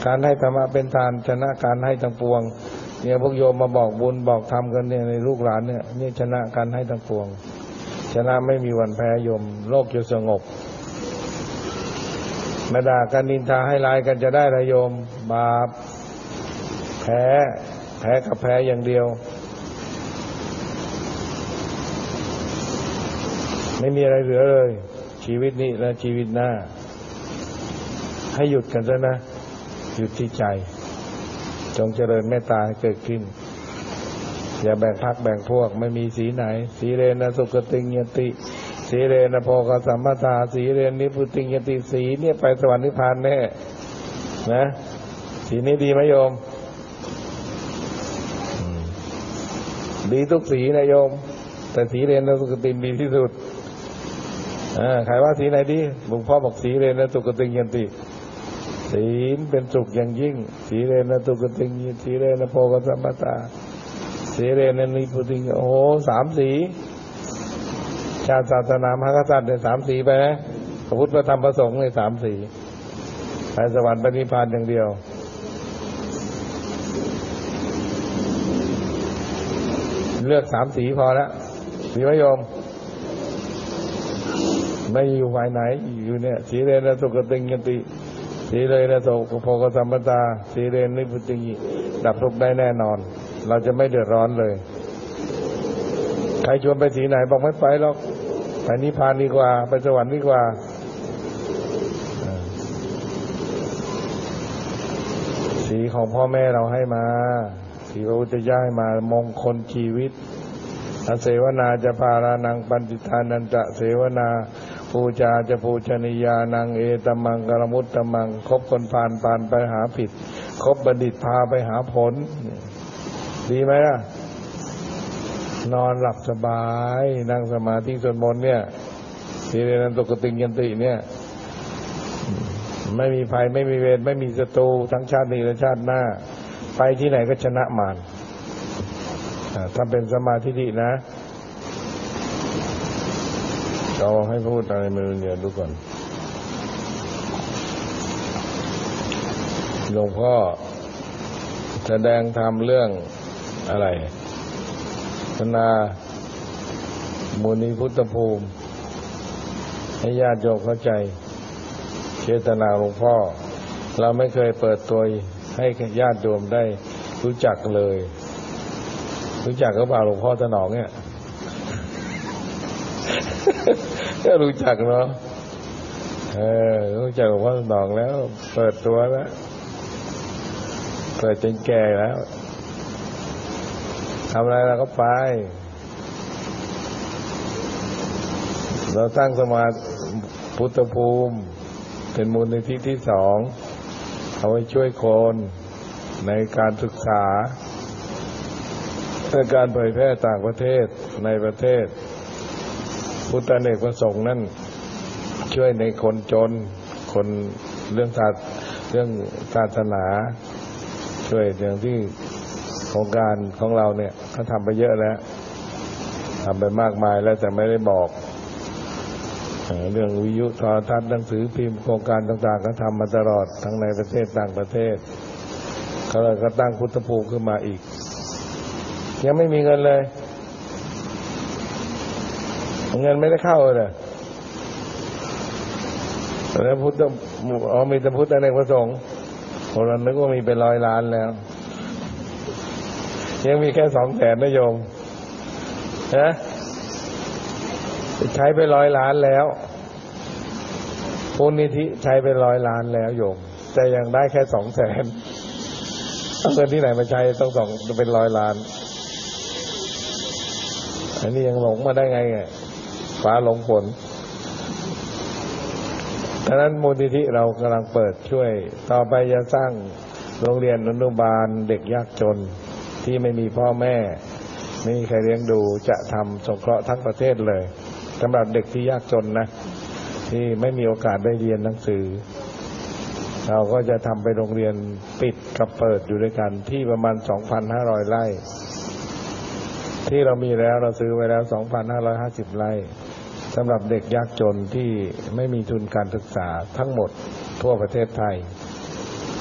การให้ธรรมะเป็นทานชนะการให้ทั้งปวงเนี่ยพวกโยมมาบอกบุญบอกธรรมกันเนี่ยในลูกหลานเนี่ยนี่ชนะการให้ทั้งปวงชนะไม่มีวันแพ้โยมโลกจะสงบไม่ด่ากันนินทาให้ร้ายกันจะได้ละโยมบาปแพ้กับแพ้อย่างเดียวไม่มีอะไรเหลือเลยชีวิตนี้และชีวิตหน้าให้หยุดกันซะนะหยุดที่ใจจงเจริญเมตตาให้เกิดขึ้นอย่าแบ่งพรรคแบ่งพวกไม่มีสีไหนสีเรนะสุขติงยติสีเรนะโภคสัมปทาสีเรนนิพุติงยติสีเนี่ยไปสวรรค์นิพพานแน่นะสีนี้ดีไหมโยมดีทุกสีนะโยมแต่สีเรนะสุขติงดีที่สุดใครว่าสีไหนดีหลวงพ่อบอกสีเรนะสุขติงยติศีลเป็นสุขอย่างยิ่งสีเรนะสุขติงยติสีเรนะโภคสัมปทาสีเรนะนิพุติงโอ้โห3สีชาติศาสนามหากษัตริย์เนี่ย3สีไปนะพระพุทธพระธรรมพระสงฆ์เนี่ย3สีไปสวรรค์ไปนิพพานอย่างเดียวเลือก3สีพอแล้วสีมะยมไม่อยู่ฝ่ายไหนอยู่เนี่ยสีเรนะสุขติงยติสีเรนะโภคสัมปทาสีเรนะนิพุติงดับทุกข์ได้แน่นอนเราจะไม่เดือดร้อนเลยใครชวนไปสีไหนบอกไม่ไปหรอกไปนิพพานดีกว่าไปสวรรค์ดีกว่าสีของพ่อแม่เราให้มาสีพระพุทธเจ้าให้มามงคลชีวิตเสวนาจะพารานังปัญจิทานันจะเสวนาปูจาจะปูชนียานังเอตมังกรมุตตมังคบคนผ่านไปหาผิดคบบัณฑิตพาไปหาผลดีไหมล่ะนอนหลับสบายนั่งสมาธิสวดมนต์เนี่ยสีเรนะสุขติงยติเนี่ยไม่มีภัยไม่มีเวรไม่มีศัตรูทั้งชาตินี้และชาติหน้าไปที่ไหนก็ชนะมารถ้าเป็นสมาธิดีนะเราให้พูดอะไรมาเนี่ยดูก่อนหลวงพ่อแสดงธรรมเรื่องอะไรนามูลนิธิพุทธภูมิให้ญาติโยมเข้าใจเจตนาหลวงพ่อเราไม่เคยเปิดตัวให้ญาติโยมได้รู้จักเลยรู้จักก็เปล่าหลวงพ่อถนอมเนี่ยก็รู้จักเนาะรู้จักหลวงพ่อถนอมแล้วเปิดตัวแล้วเปิดจนแก่แล้วทำอะไรเราก็ไปเราตั้งสมาพุทธภูมิเป็นมูลนิธิที่2เอาไว้ช่วยคนในการศึกษาในการเผยแพร่ต่างประเทศในประเทศพุทธเนกประสงค์นั่นช่วยในคนจนคนเรื่องศาสนาช่วยอย่างที่โครงการของเราเนี่ยเขาทำไปเยอะแล้วทำไปมากมายแล้วแต่ไม่ได้บอกเรื่องวิทยุโทรทัศน์หนังสือพิมพ์โครงการต่างๆก็ทำมาตลอดทั้งในประเทศต่างประเทศเขาเลยก็ตั้งพุทธภูมิขึ้นมาอีกยังไม่มีเงินเลยเงินไม่ได้เข้าเลยแล้วพุทธมีแต่พุทธเนกประสงค์คนเรานึกว่ามีเป็น100 ล้านแล้วยังมีแค่200,000นะโยมนะใช้ไป100 ล้านแล้วมูลนิธิใช้ไป100 ล้านแล้วโยมแต่ยังได้แค่200,000เอาเงินที่ไหนมาใช้ต้องเป็น100 ล้านอันนี้ยังหลงมาได้ไงฟ้าหลงฝนดังนั้นมูลนิธิเรากำลังเปิดช่วยต่อไปจะสร้างโรงเรียนอนุบาลเด็กยากจนที่ไม่มีพ่อแม่ไม่มีใครเลี้ยงดูจะทำสงเคราะห์ทั้งประเทศเลยสำหรับเด็กที่ยากจนนะที่ไม่มีโอกาสได้เรียนหนังสือเราก็จะทำไปโรงเรียนปิดกับเปิดอยู่ด้วยกันที่ประมาณ 2,500 ไร่ที่เรามีแล้วเราซื้อไว้แล้ว 2,550 ไร่สำหรับเด็กยากจนที่ไม่มีทุนการศึกษาทั้งหมดทั่วประเทศไทย